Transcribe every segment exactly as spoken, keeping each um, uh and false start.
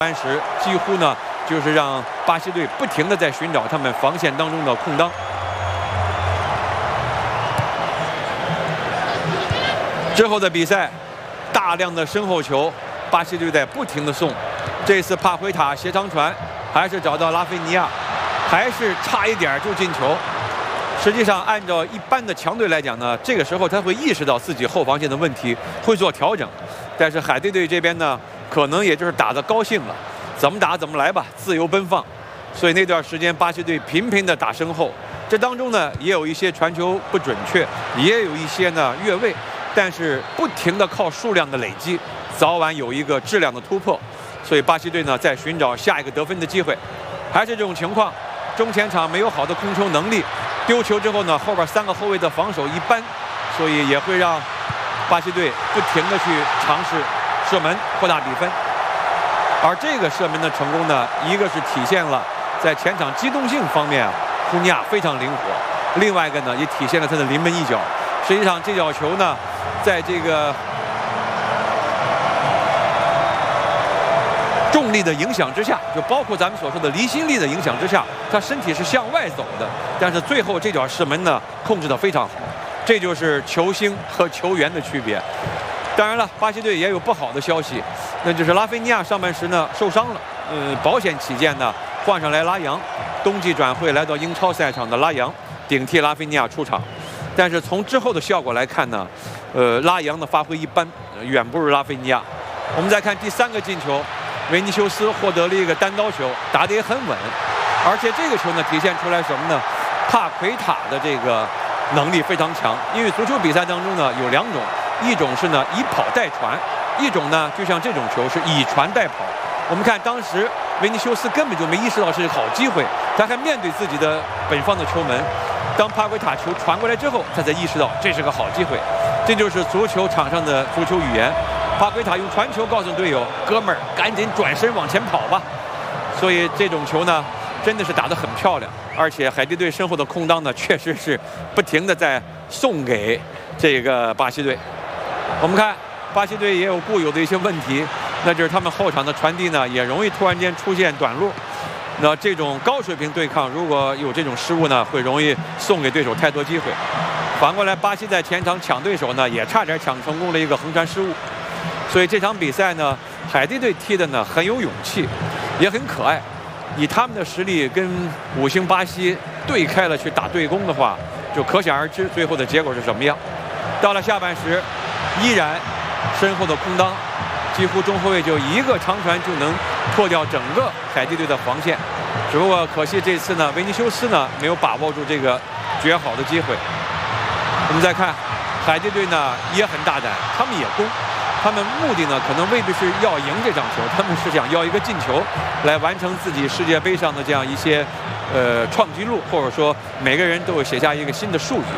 班时几乎呢就是让巴西队不停地在寻找他们防线当中的空当。之后的比赛，大量的身后球，巴西队在不停地送。这次帕奎塔斜长传，还是找到拉菲尼亚，还是差一点就进球。实际上，按照一般的强队来讲呢，这个时候他会意识到自己后防线的问题，会做调整。但是海地队这边呢，可能也就是打得高兴了，怎么打怎么来吧，自由奔放。所以那段时间巴西队频频的打身后，这当中呢也有一些传球不准确，也有一些呢越位，但是不停的靠数量的累积，早晚有一个质量的突破。所以巴西队呢在寻找下一个得分的机会，还是这种情况，中前场没有好的控球能力，丢球之后呢后边三个后卫的防守一般，所以也会让巴西队不停的去尝试射门扩大比分。而这个射门的成功呢，一个是体现了在前场机动性方面啊，库尼亚非常灵活；另外一个呢，也体现了他的临门一脚。实际上这脚球呢，在这个重力的影响之下，就包括咱们所说的离心力的影响之下，他身体是向外走的，但是最后这脚射门呢，控制得非常好。这就是球星和球员的区别。当然了，巴西队也有不好的消息，那就是拉菲尼亚上半时呢受伤了，呃，保险起见呢，换上来拉扬，冬季转会来到英超赛场的拉扬顶替拉菲尼亚出场。但是从之后的效果来看呢，呃，拉扬的发挥一般，远不如拉菲尼亚。我们再看第三个进球，维尼修斯获得了一个单刀球，打得也很稳，而且这个球呢体现出来什么呢？帕奎塔的这个能力非常强，因为足球比赛当中呢有两种，一种是呢以跑代传，一种呢就像这种球是以传代跑。我们看当时维尼修斯根本就没意识到是个好机会，他还面对自己的本方的球门。当帕奎塔球传过来之后，他才意识到这是个好机会。这就是足球场上的足球语言。帕奎塔用传球告诉队友：“哥们儿，赶紧转身往前跑吧。”所以这种球呢，真的是打得很漂亮。而且海地队身后的空当呢，确实是不停地在送给这个巴西队。我们看巴西队也有固有的一些问题，那就是他们后场的传递呢，也容易突然间出现短路。那这种高水平对抗，如果有这种失误呢，会容易送给对手太多机会。反过来，巴西在前场抢对手呢，也差点抢成功了一个横传失误。所以这场比赛呢，海地队踢的呢很有勇气，也很可爱。以他们的实力跟五星巴西对开了去打对攻的话，就可想而知最后的结果是什么样。到了下半时，依然身后的空当，几乎中后卫就一个长传就能破掉整个海地队的防线。只不过可惜这次呢，维尼修斯呢没有把握住这个绝好的机会。我们再看海地队呢也很大胆，他们也攻。他们目的呢，可能未必是要赢这场球，他们是想要一个进球，来完成自己世界杯上的这样一些，呃，创纪录，或者说每个人都有写下一个新的数据。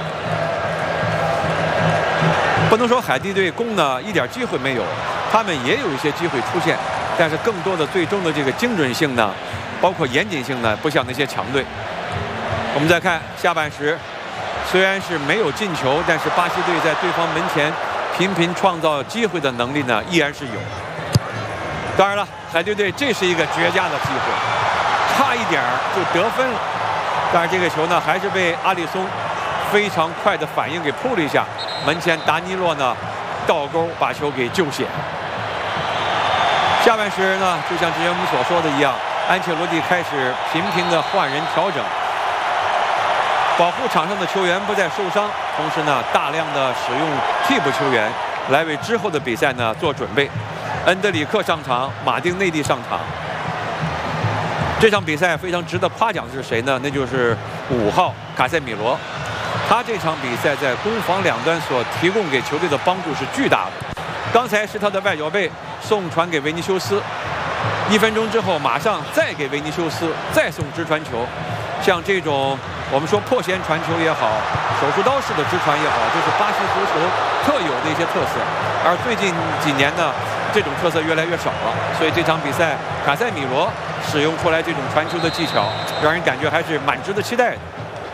不能说海地队攻呢一点机会没有，他们也有一些机会出现，但是更多的最终的这个精准性呢，包括严谨性呢，不像那些强队。我们再看下半时，虽然是没有进球，但是巴西队在对方门前频频创造机会的能力呢，依然是有。当然了，海地队这是一个绝佳的机会，差一点就得分了。但是这个球呢，还是被阿里松非常快的反应给扑了一下，门前达尼洛呢倒钩把球给救险。下半时呢，就像之前我们所说的一样，安切洛蒂开始频频的换人调整，保护场上的球员不再受伤，同时呢，大量的使用替补球员来为之后的比赛呢做准备。恩德里克上场，马丁内利上场。这场比赛非常值得夸奖的是谁呢？那就是五号卡塞米罗，他这场比赛在攻防两端所提供给球队的帮助是巨大的。刚才是他的外脚背送传给维尼修斯，一分钟之后马上再给维尼修斯再送直传球，像这种我们说破线传球也好，手术刀式的直传也好，这是巴西足球特有的一些特色。而最近几年呢，这种特色越来越少了，所以这场比赛卡塞米罗使用出来这种传球的技巧，让人感觉还是蛮值得期待的。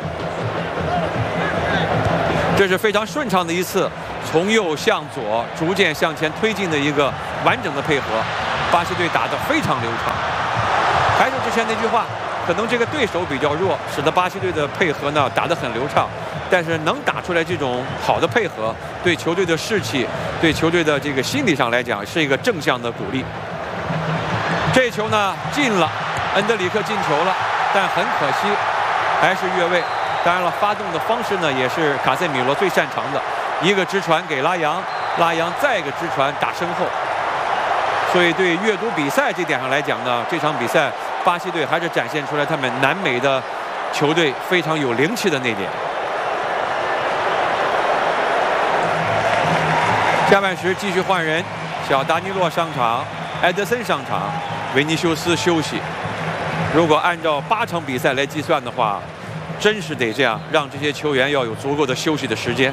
这是非常顺畅的一次从右向左逐渐向前推进的一个完整的配合。 巴西队打得非常流畅。还是之前那句话，可能这个对手比较弱，使得巴西队的配合呢打得很流畅。但是能打出来这种好的配合，对球队的士气，对球队的这个心理上来讲，是一个正向的鼓励。这一球呢进了，恩德里克进球了，但很可惜还是越位。当然了，发动的方式呢也是卡塞米罗最擅长的，一个直传给拉扬，拉扬再一个直传打身后。所以对阅读比赛这点上来讲呢，这场比赛巴西队还是展现出来他们南美的球队非常有灵气的那点。下半时继续换人，小达尼洛上场，埃德森上场，维尼修斯休息。如果按照八场比赛来计算的话，真是得这样，让这些球员要有足够的休息的时间。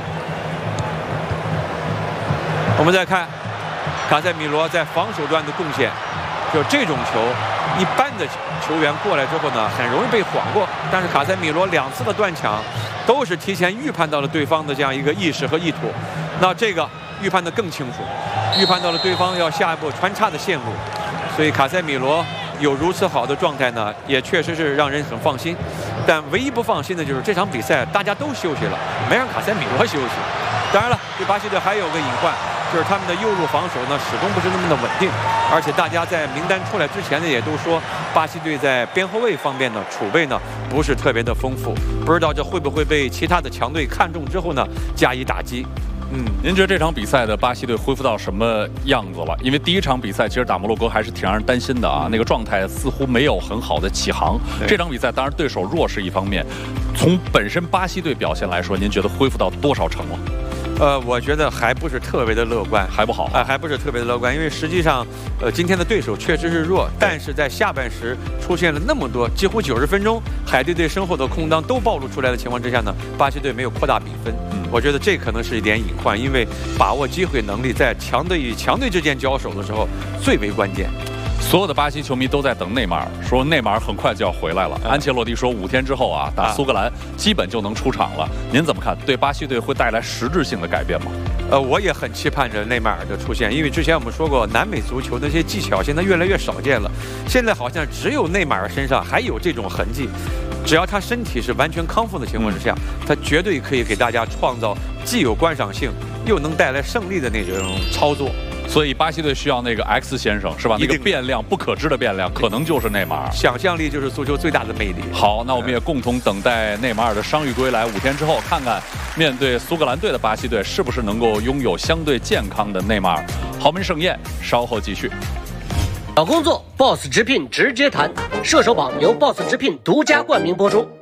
我们再看卡塞米罗在防守端的贡献，就这种球，一般的球员过来之后呢，很容易被晃过。但是卡塞米罗两次的断抢，都是提前预判到了对方的这样一个意识和意图。那这个预判得更清楚，预判到了对方要下一步穿插的线路，所以卡塞米罗有如此好的状态呢，也确实是让人很放心。但唯一不放心的就是这场比赛大家都休息了，没让卡塞米罗休息。当然了，对巴西队还有个隐患，就是他们的右路防守呢始终不是那么的稳定，而且大家在名单出来之前呢也都说，巴西队在边后卫方面呢储备呢不是特别的丰富，不知道这会不会被其他的强队看中之后呢加以打击。 嗯，您觉得这场比赛的巴西队恢复到什么样子了？因为第一场比赛其实打摩洛哥还是挺让人担心的啊，那个状态似乎没有很好的起航。这场比赛当然对手弱是一方面，从本身巴西队表现来说，您觉得恢复到多少成了？ 呃，我觉得还不是特别的乐观， 还不好啊、 呃，还不是特别的乐观，因为实际上，呃，今天的对手确实是弱，但是在下半时出现了那么多，几乎九十分钟，海地队身后的空当都暴露出来的情况之下呢，巴西队没有扩大比分。嗯，我觉得这可能是一点隐患，因为把握机会能力在强队与强队之间交手的时候最为关键。 所有的巴西球迷都在等内马尔，说内马尔很快就要回来了。安切洛蒂说五天之后啊，打苏格兰基本就能出场了。您怎么看？对巴西队会带来实质性的改变吗？ 呃，我也很期盼着内马尔的出现，因为之前我们说过，南美足球那些技巧现在越来越少见了。现在好像只有内马尔身上还有这种痕迹，只要他身体是完全康复的情况之下，他绝对可以给大家创造既有观赏性又能带来胜利的那种操作。 所以巴西队需要那个 X 先生是吧？那个变量不可知的变量，可能就是内马尔。 想象力就是足球最大的魅力。 好，那我们也共同等待内马尔的伤愈归来。五天之后，看看面对苏格兰队的巴西队是不是能够拥有相对健康的内马尔。豪门盛宴稍后继续。 找工作 ，Boss 直聘直接谈。射手榜由 Boss 直聘独家冠名播出。